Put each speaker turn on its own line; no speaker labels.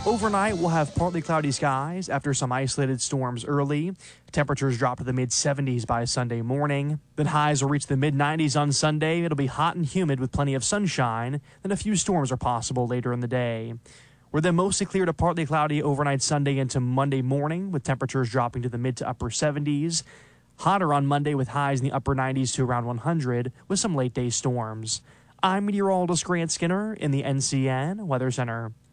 Overnight, we'll have partly cloudy skies after some isolated storms early. Temperatures drop to the mid-70s by Sunday morning. Then highs will reach the mid-90s on Sunday. It'll be hot and humid with plenty of sunshine. Then a few storms are possible later in the day. We're then mostly clear to partly cloudy overnight Sunday into Monday morning, with temperatures dropping to the mid to upper 70s. Hotter on Monday with highs in the upper 90s to around 100 with some late-day storms. I'm meteorologist Grant Skinner in the NCN Weather Center.